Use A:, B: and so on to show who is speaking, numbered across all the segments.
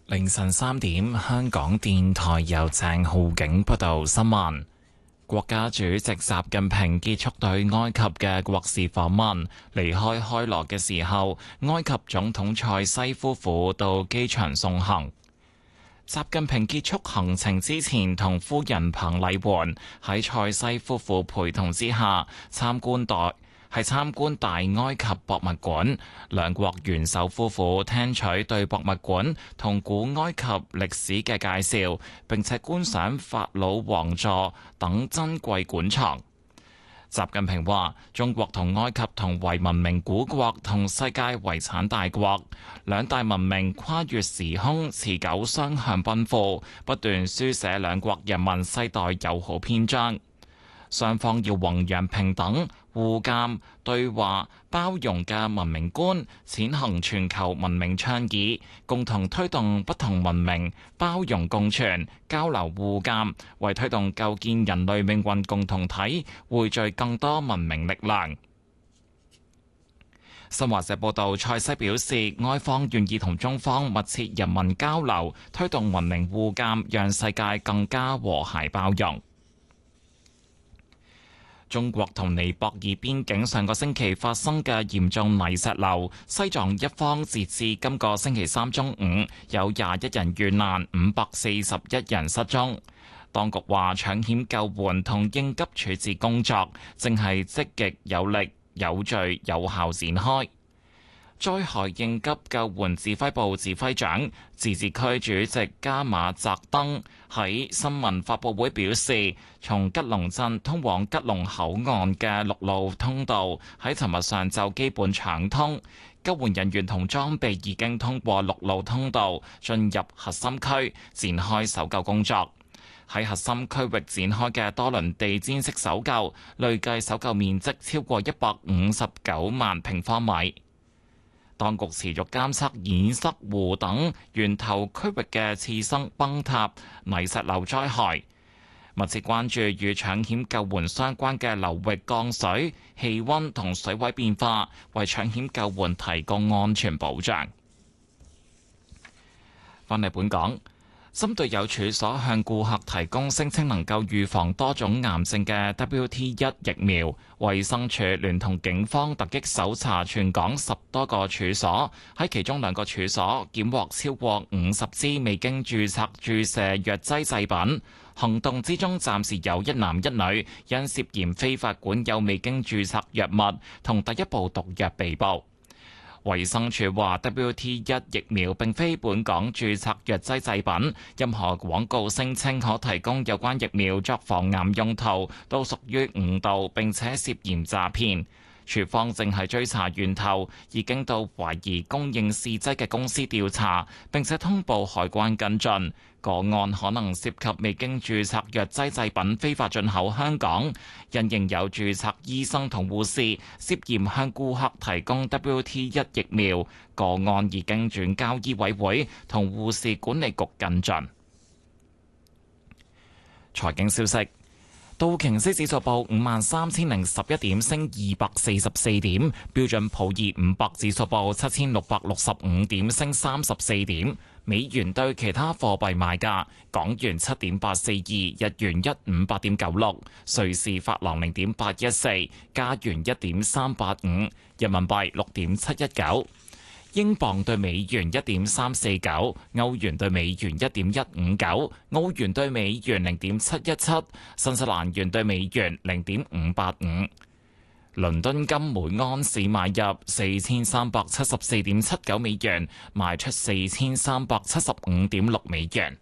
A: 凌晨3點，香港電台由鄭浩景報道新聞。國家主席習近平結束對埃及嘅國事訪問，離開開羅嘅時候，埃及總統塞西夫婦到機場送行。習近平結束行程之前，同夫人彭麗媛喺塞西夫婦陪同之下參觀大埃及博物館，兩國元首夫婦聽取對博物館同古埃及歷史嘅介紹，並且觀賞法老王座等珍貴館藏。習近平話：中國同埃及同為文明古國同世界遺產大國，兩大文明跨越時空，持久雙向奔赴，不斷書寫兩國人民世代友好篇章。雙方要弘揚平等、互鑑、對話、包容嘅文明觀，踐行全球文明倡議，共同推動不同文明包容共存、交流互鑑，為推動構建人類命運共同體匯聚更多文明力量。新華社報道，塞西表示，埃方願意同中方密切人民交流，推動文明互鑑，讓世界更加和諧包容。中國同尼泊爾邊境上個星期發生嘅嚴重泥石流，西藏一方截至今個星期三中午有21人遇難，541人失蹤。當局話搶險救援同應急處置工作正係積極有力、有序、有效展開。災害應急救援指揮部指揮長、自治區主席加馬澤登喺新聞發佈會表示，從吉隆鎮通往吉隆口岸嘅陸路通道喺尋日上晝基本暢通，救援人員同裝備已經通過陸路通道進入核心區，展開搜救工作。喺核心區域展開嘅多輪地毯式搜救，累計搜救面積超過159萬平方米。當局持續監測堰塞湖等源頭區域嘅次生崩塌、泥石流災害，密切關注與搶險救援相關嘅流域降水、氣溫同水位變化，為搶險救援提供安全保障。返嚟本港。針對有處所向顧客提供聲稱能夠預防多種癌症嘅 WT1 疫苗，衛生署聯同警方突擊搜查全港10多個處所，喺其中2個處所檢獲超過50支未經註冊注射藥劑製品。行動之中，暫時有1男1女因涉嫌非法管有未經註冊藥物同第一部毒藥被捕。衛生署話 WT1 疫苗並非本港註冊藥劑製品，任何廣告聲稱可提供有關疫苗作防癌用途，都屬於誤導並且涉嫌詐騙。署方正係追查源頭，已經到懷疑供應試劑嘅公司調查，並且通報海關跟進。個案可能涉及未經註冊藥劑製品非法進口香港，因應有註冊醫生同護士涉嫌向顧客提供 WT1 疫苗，個案已經轉交醫委會同護士管理局跟進。財經消息。道瓊斯指數報53,011點，升244點；標準普爾500指數報7,665點，升34點。美元對其他貨幣賣價：港元7.842，日元158.96，瑞士法郎0.814，加元1.385，人民幣6.719。英鎊對美元1.349，歐元對美元1.159，澳元對美元0.717，新西蘭元對美元0.585。倫敦金每盎司買入4374.79美元，賣出4375.6美元。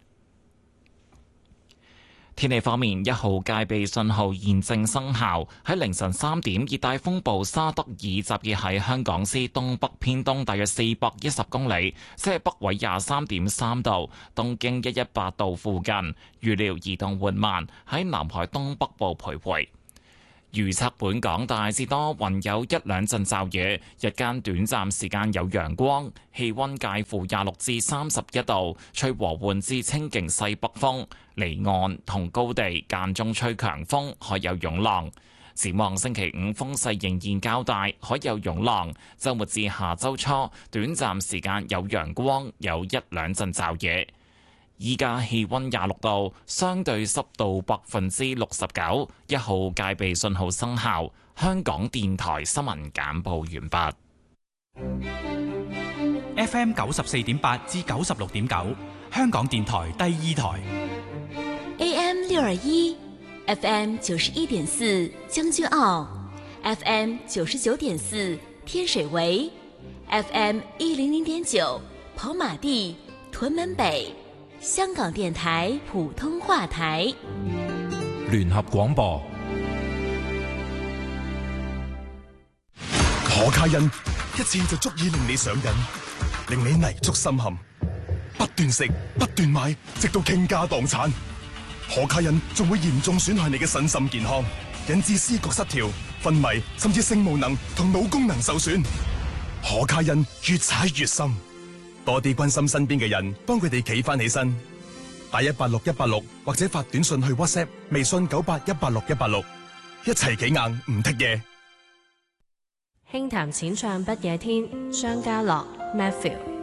A: 天氣方面，1號戒備信號現正生效。喺凌晨3點，熱帶風暴沙德爾集結喺香港之東北偏東大約410公里，即係北緯23.3度、東經118度附近。預料移動緩慢，喺南海東北部徘徊。預測本港大致多雲，有1兩陣驟雨，日間短暫時間有陽光，氣溫介乎26至31度，吹和緩至清勁西北風，離岸同高地間中吹強風，海有湧浪。 展望星期五風勢仍然較大，海有湧浪。週末至下週初，短暫時間有陽光，有一兩陣驟雨。依家氣溫26度，相對濕度69%，一號戒備信號生效。香港電台新聞簡報完畢。
B: FM 94.8至96.9，香港電台第二台。
C: AM 621。FM 91.4將軍澳 ，FM 99.4天水圍 ，FM 100.9跑馬地屯門北，香港電台普通話台。
D: 聯合廣播。
E: 可卡因一次就足以令你上癮，令你泥足深陷，不斷食不斷買，直到傾家蕩產。可卡因仲會嚴重損害你嘅身心健康，引致思覺失調、昏迷，甚至性無能同腦功能受損。可卡因越踩越深，多啲關心身邊嘅人，幫佢哋企翻起身。打186186或者發短信去 WhatsApp、微信98186-186，一齊企硬唔剔嘢。
F: 輕談淺唱不夜天，張家樂 Matthew。